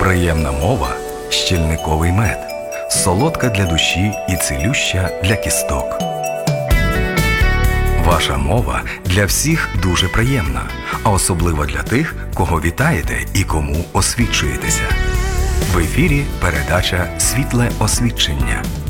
Приємна мова – щільниковий мед, солодка для душі і цілюща для кісток. Ваша мова для всіх дуже приємна, а особливо для тих, кого вітаєте і кому освічуєтеся. В ефірі передача «Світле освідчення».